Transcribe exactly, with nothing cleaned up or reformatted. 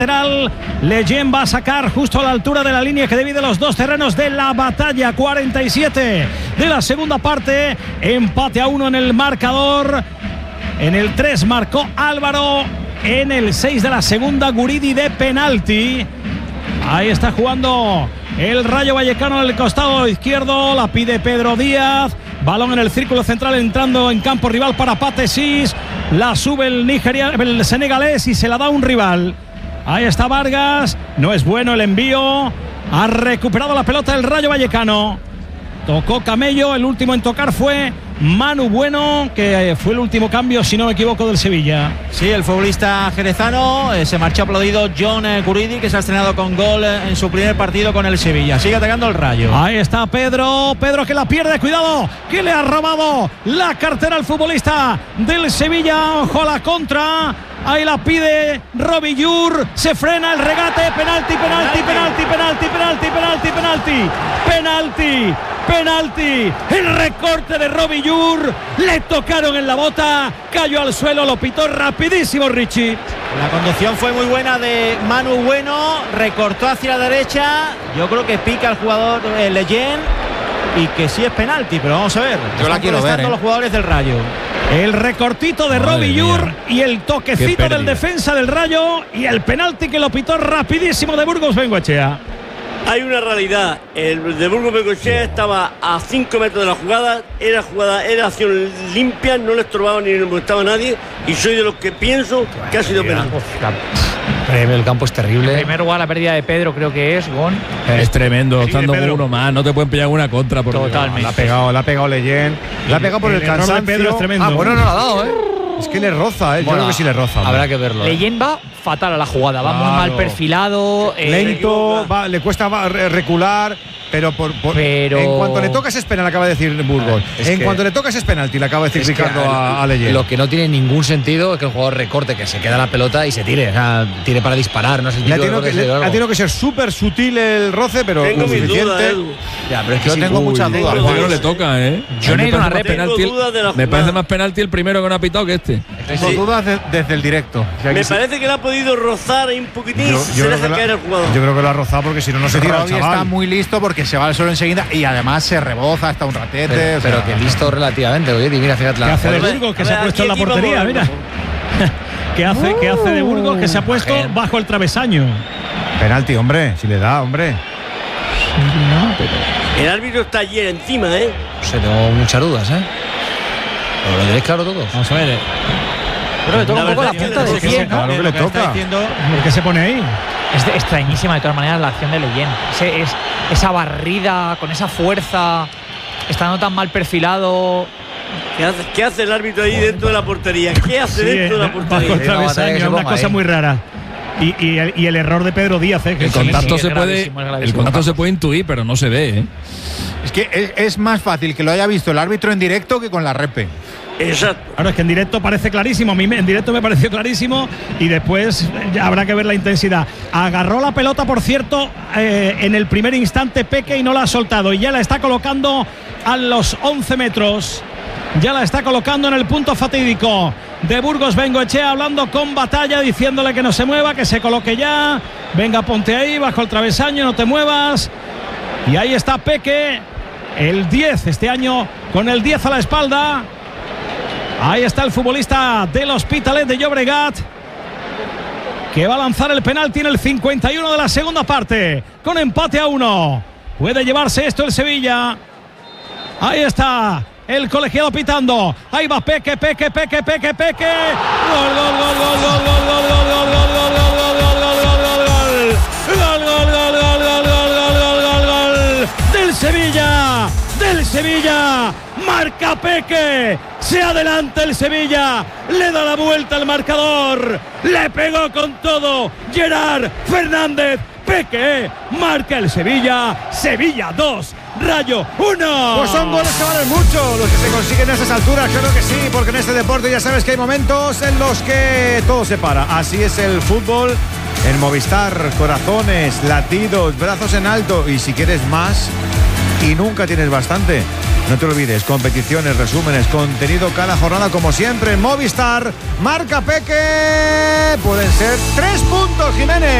lateral. Leyen va a sacar justo a la altura de la línea que divide los dos terrenos de la batalla. cuarenta y siete de la segunda parte. Empate a uno en el marcador. En el tres marcó Álvaro. En el seis de la segunda, Guridi de penalti. Ahí está jugando el Rayo Vallecano en el costado izquierdo. La pide Pedro Díaz. Balón en el círculo central, entrando en campo rival para Patesis. La sube el nigeriano, el senegalés, y se la da un rival. Ahí está Vargas. No es bueno el envío. Ha recuperado la pelota el Rayo Vallecano. Tocó Camello. El último en tocar fue Manu Bueno, que fue el último cambio, si no me equivoco, del Sevilla. Sí, el futbolista jerezano. eh, Se marchó aplaudido John eh, Guridi, que se ha estrenado con gol eh, en su primer partido con el Sevilla. Sigue atacando el Rayo. Ahí está Pedro. Pedro que la pierde. Cuidado, que le ha robado la cartera al futbolista del Sevilla. Ojo a la contra. Ahí la pide Robillur. Se frena el regate. Penalti, penalti, penalti, penalti, penalti, penalti, penalti, penalti, penalti. El recorte de Robillur. Le tocaron en la bota. Cayó al suelo. Lo pitó rapidísimo Richie. La conducción fue muy buena de Manu Bueno. Recortó hacia la derecha. Yo creo que pica al jugador eh, Leyen. Y que sí es penalti, pero vamos a ver. Yo la quiero ver, ¿eh? los jugadores del Rayo. El recortito de Robillur y el toquecito del defensa del Rayo y el penalti que lo pitó rapidísimo de Burgos Bengoechea. Hay una realidad, el de Burgos Bengoechea estaba a cinco metros de la jugada, era jugada, era acción limpia, no le estorbaba ni le molestaba a nadie, y soy de los que pienso que ha sido penalti. El campo es terrible. En primer lugar, la pérdida de Pedro creo que es Gon. Es tremendo, estando uno más, no te pueden pillar una contra. Por Totalmente. La ha pegado, la ha pegado Leyen. La ha pegado por el, el cansancio. Pedro es tremendo. Ah, bueno, no la ha dado, ¿eh? Es que le roza, ¿eh? Yo Bueno, creo que sí le roza. Habrá hombre. que verlo. Leyen va fatal a la jugada, va Claro. muy mal perfilado. eh, Lento, va, le cuesta va, re- recular, pero, por, por- Pero- en cuanto le tocas es penal, acaba de decir Burgos. Es en que- cuanto le tocas es penalti, le acaba de decir Es que Ricardo a, a Leyen. Lo que no tiene ningún sentido es que el jugador recorte, que se queda la pelota y se tire. O sea, tire para disparar, no sé. Le ha tenido que, le- ha tenido que ser súper sutil el roce, pero Tengo lo mis suficiente. dudas, Edu. Ya, pero es que Yo sí, tengo uy, muchas uy, dudas. Pero Juan. no le toca, ¿eh? Yo no he ido a una Me parece rep. más penalti el- Tengo dudas de la Me jugada. parece más penalti el primero que no ha pitado que este. Tengo Sí. dudas de- desde el directo. O sea, Me que sí. parece que le ha podido rozar ahí un poquitín Yo, y yo se creo deja que la- caer el jugador. yo creo que lo ha rozado porque si no, no se tira el Robbie chaval. está muy listo porque se va al suelo enseguida y además se reboza hasta un ratete. Pero, o sea, pero que listo relativamente. Oye, y mira, fíjate ¿Qué la. hace de joder, Burgos que A se ha ver, puesto en la aquí portería? vamos, Mira. vamos. ¿Qué hace, ¿Qué hace de Burgos que se ha puesto Ángel. bajo el travesaño? Penalti, hombre, si le da, hombre. El árbitro está allí encima, ¿eh? No sé, tengo muchas dudas, ¿eh? Pero lo tenéis claro todos. Vamos a ver. Pero le toca La un poco la verdad es que punta no del sé pie, qué- ¿no? Claro que le Lo está toca. diciendo, ¿Por qué se pone ahí? Es de- extrañísima de todas maneras la acción de Leyen. Ese- es, esa barrida con esa fuerza, estando tan mal perfilado. ¿Qué hace, qué hace el árbitro ahí dentro de la portería? ¿Qué hace Sí, dentro de eh, la bajo el portería? Sí, no, batalla que travesaño, se una ponga cosa ahí. muy rara. Y, y el, y el error de Pedro Díaz, ¿eh? Que El sí, contacto sí, se es puede, gravísimo, es el gravísimo. contacto se puede intuir, pero no se ve, ¿eh? es que es, es más fácil que lo haya visto el árbitro en directo que con la repe. Exacto. Claro, es que en directo parece clarísimo. A mí me- en directo me pareció clarísimo y después eh, ya habrá que ver la intensidad. Agarró la pelota, por cierto, eh, en el primer instante Peque y no la ha soltado. Y ya la está colocando a los once metros. Ya la está colocando en el punto fatídico de Burgos Bengoechea, hablando con Batalla, diciéndole que no se mueva, que se coloque ya. Venga, ponte ahí, bajo el travesaño, no te muevas. Y ahí está Peque, el diez este año, con el diez a la espalda. Ahí está el futbolista del Hospitalet de Llobregat, que va a lanzar el penalti en el cincuenta y uno de la segunda parte, con empate a uno. Puede llevarse esto el Sevilla. Ahí está el colegiado pitando. Ahí va Peque, Peque, Peque, Peque, Peque. Gol, gol, gol, gol, gol, gol, gol, gol, gol, gol, gol, gol, gol, gol, gol, gol, gol, gol. Gol, gol, gol, gol, gol, gol, gol, gol, gol, gol. Del Sevilla, del Sevilla. Marca Peque. Se adelanta el Sevilla. Le da la vuelta al marcador. Le pegó con todo Gerard Fernández. Peque marca el Sevilla. Sevilla dos, Rayo uno. Pues son goles que valen mucho los que se consiguen a esas alturas, claro que sí, porque en este deporte ya sabes que hay momentos en los que todo se para. Así es el fútbol en Movistar, corazones, latidos, brazos en alto y si quieres más y nunca tienes bastante, No te olvides, competiciones, resúmenes, contenido cada jornada como siempre en Movistar. Marca Peque. Pueden ser tres puntos, Jiménez.